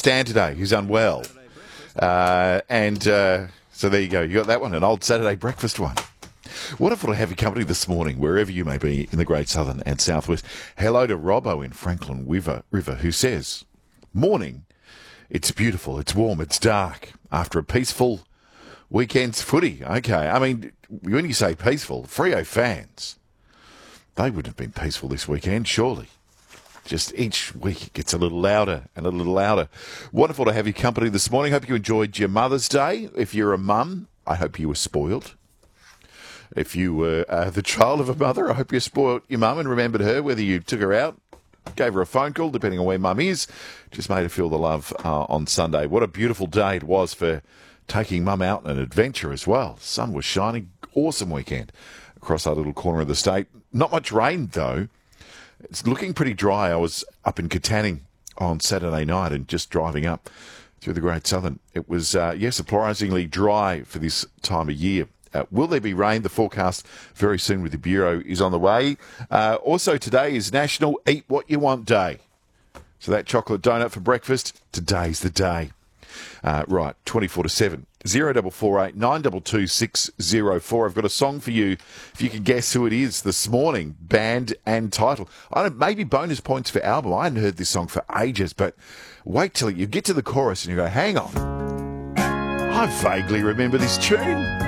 Stan today, who's unwell. So there you go. You got that one, an old Saturday breakfast one. Wonderful to have your company this morning, wherever you may be in the Great Southern and Southwest. Hello to Robbo in Franklin River, who says, morning, it's beautiful, it's warm, it's dark. After a peaceful weekend's footy. Okay, I mean, when you say peaceful, Freo fans, they wouldn't have been peaceful this weekend, surely. Just each week it gets a little louder and a little louder. Wonderful to have your company this morning. Hope you enjoyed your Mother's Day. If you're a mum, I hope you were spoiled. If you were the child of a mother, I hope you spoiled your mum and remembered her, whether you took her out, gave her a phone call, depending on where mum is, just made her feel the love on Sunday. What a beautiful day it was for taking mum out on an adventure as well. Sun was shining. Awesome weekend across our little corner of the state. Not much rain, though. It's looking pretty dry. I was up in Katanning on Saturday night and just driving up through the Great Southern. It was, surprisingly dry for this time of year. Will there be rain? The forecast very soon with the Bureau is on the way. Also today is National Eat What You Want Day. So that chocolate donut for breakfast, today's the day. Right, 24 to 7. 0448 922 604. I've got a song for you. If you can guess who it is this morning, band and title. Maybe bonus points for album. I hadn't heard this song for ages, but wait till you get to the chorus and you go, hang on. I vaguely remember this tune.